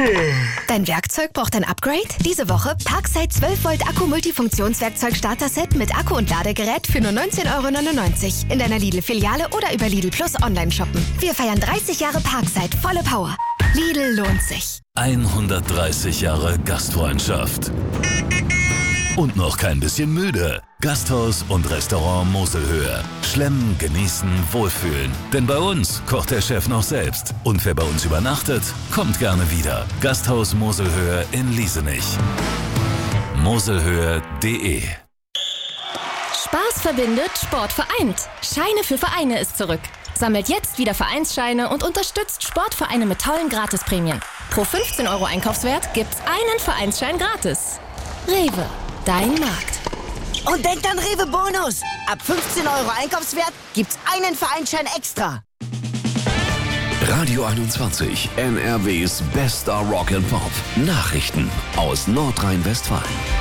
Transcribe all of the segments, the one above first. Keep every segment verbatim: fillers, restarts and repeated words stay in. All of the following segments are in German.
Dein Werkzeug braucht ein Upgrade? Diese Woche Parkside zwölf Volt Akku Multifunktionswerkzeug Starter-Set mit Akku und Ladegerät für nur neunzehn Euro neunundneunzig. In deiner Lidl-Filiale oder über Lidl Plus online shoppen. Wir feiern dreißig Jahre Parkside, volle Power. Lidl lohnt sich. hundertdreißig Jahre Gastfreundschaft. Und noch kein bisschen müde. Gasthaus und Restaurant Moselhöhe. Schlemmen, genießen, wohlfühlen. Denn bei uns kocht der Chef noch selbst. Und wer bei uns übernachtet, kommt gerne wieder. Gasthaus Moselhöhe in Liesenich. moselhöhe punkt de Spaß verbindet, Sport vereint. Scheine für Vereine ist zurück. Sammelt jetzt wieder Vereinsscheine und unterstützt Sportvereine mit tollen Gratisprämien. Pro fünfzehn Euro Einkaufswert gibt's einen Vereinsschein gratis. Rewe, dein Markt. Und denkt an Rewe Bonus. Ab fünfzehn Euro Einkaufswert gibt's einen Vereinsschein extra. Radio einundzwanzig, N R Ws bester Rock and Pop. Nachrichten aus Nordrhein-Westfalen.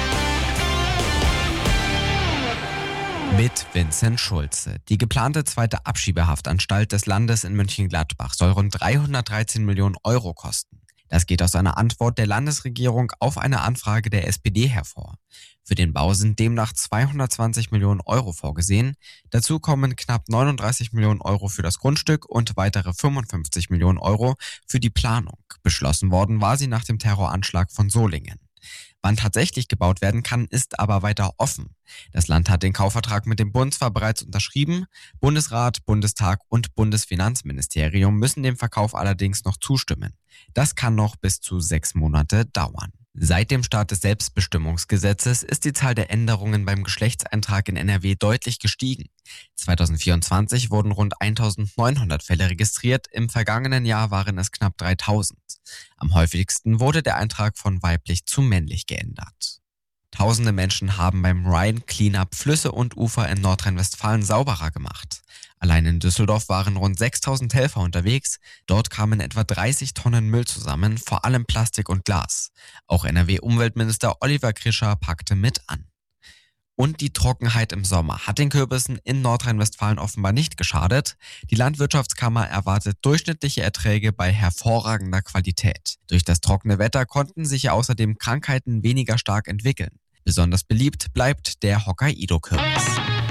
Mit Vincent Schulze. Die geplante zweite Abschiebehaftanstalt des Landes in Mönchengladbach soll rund dreihundertdreizehn Millionen Euro kosten. Das geht aus einer Antwort der Landesregierung auf eine Anfrage der S P D hervor. Für den Bau sind demnach zweihundertzwanzig Millionen Euro vorgesehen. Dazu kommen knapp neununddreißig Millionen Euro für das Grundstück und weitere fünfundfünfzig Millionen Euro für die Planung. Beschlossen worden war sie nach dem Terroranschlag von Solingen. Wann tatsächlich gebaut werden kann, ist aber weiter offen. Das Land hat den Kaufvertrag mit dem Bund zwar bereits unterschrieben, Bundesrat, Bundestag und Bundesfinanzministerium müssen dem Verkauf allerdings noch zustimmen. Das kann noch bis zu sechs Monate dauern. Seit dem Start des Selbstbestimmungsgesetzes ist die Zahl der Änderungen beim Geschlechtseintrag in N R W deutlich gestiegen. zweitausendvierundzwanzig wurden rund eintausendneunhundert Fälle registriert, im vergangenen Jahr waren es knapp dreitausend. Am häufigsten wurde der Eintrag von weiblich zu männlich geändert. Tausende Menschen haben beim Rhine Cleanup Flüsse und Ufer in Nordrhein-Westfalen sauberer gemacht. Allein in Düsseldorf waren rund sechstausend Helfer unterwegs. Dort kamen etwa dreißig Tonnen Müll zusammen, vor allem Plastik und Glas. Auch N R W-Umweltminister Oliver Krischer packte mit an. Und die Trockenheit im Sommer hat den Kürbissen in Nordrhein-Westfalen offenbar nicht geschadet. Die Landwirtschaftskammer erwartet durchschnittliche Erträge bei hervorragender Qualität. Durch das trockene Wetter konnten sich ja außerdem Krankheiten weniger stark entwickeln. Besonders beliebt bleibt der Hokkaido-Kürbis.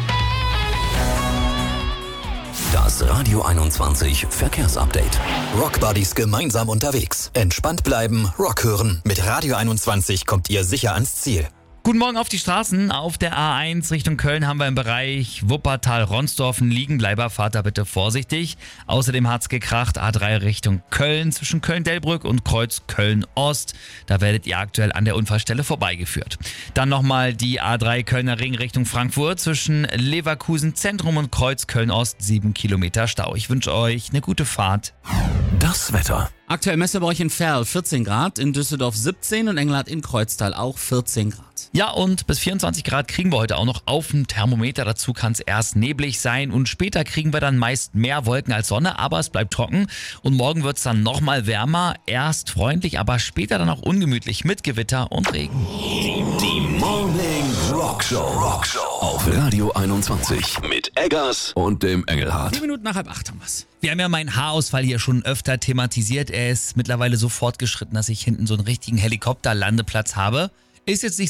Das Radio einundzwanzig Verkehrsupdate. Rockbuddies gemeinsam unterwegs. Entspannt bleiben, Rock hören. Mit Radio einundzwanzig kommt ihr sicher ans Ziel. Guten Morgen auf die Straßen. Auf der A eins Richtung Köln haben wir im Bereich Wuppertal-Ronsdorf einen Liegenbleiber. Fahrt da bitte vorsichtig. Außerdem hat's gekracht. A drei Richtung Köln zwischen Köln-Delbrück und Kreuz Köln-Ost. Da werdet ihr aktuell an der Unfallstelle vorbeigeführt. Dann nochmal die A drei Kölner Ring Richtung Frankfurt zwischen Leverkusen Zentrum und Kreuz Köln-Ost. Sieben Kilometer Stau. Ich wünsche euch eine gute Fahrt. Das Wetter. Aktuell messen wir euch in Verl vierzehn Grad, in Düsseldorf siebzehn und Engelhardt in Kreuztal auch vierzehn Grad. Ja, und bis vierundzwanzig Grad kriegen wir heute auch noch auf dem Thermometer. Dazu kann es erst neblig sein und später kriegen wir dann meist mehr Wolken als Sonne, aber es bleibt trocken. Und morgen wird es dann nochmal wärmer, erst freundlich, aber später dann auch ungemütlich mit Gewitter und Regen. Die Morning Rock Show. Rock Show auf Radio einundzwanzig mit Eggers und dem Engelhardt. Zehn Minuten nach halb acht haben wir's. Wir haben ja meinen Haarausfall hier schon öfter thematisiert. Er ist mittlerweile so fortgeschritten, dass ich hinten so einen richtigen Helikopterlandeplatz habe. Ist jetzt nicht